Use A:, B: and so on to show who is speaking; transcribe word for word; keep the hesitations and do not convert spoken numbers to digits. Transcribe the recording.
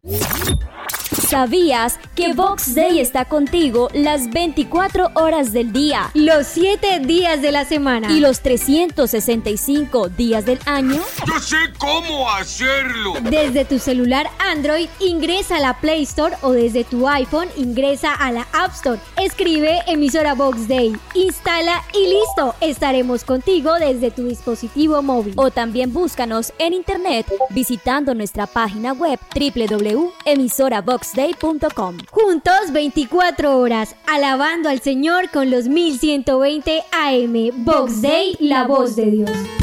A: ¿Sabías que Box Day está contigo las veinticuatro horas del día,
B: los siete días de la semana
A: y los trescientos sesenta y cinco días del año?
C: ¡Yo sé cómo hacerlo!
B: Desde tu celular Android, ingresa a la Play Store, o desde tu iPhone, ingresa a la App Store. Escribe emisora Box Day, instala y listo. Estaremos contigo desde tu dispositivo móvil.
A: O también búscanos en internet visitando nuestra página web doble u doble u doble u punto emisora box day punto com.
B: Juntos veinticuatro horas, alabando al Señor con los mil ciento veinte A M. Box Day, la voz de Dios.